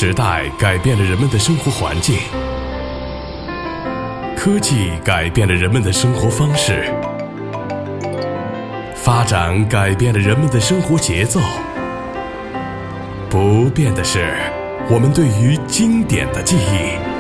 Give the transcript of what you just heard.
时代改变了人们的生活环境，科技改变了人们的生活方式，发展改变了人们的生活节奏。不变的是我们对于经典的记忆。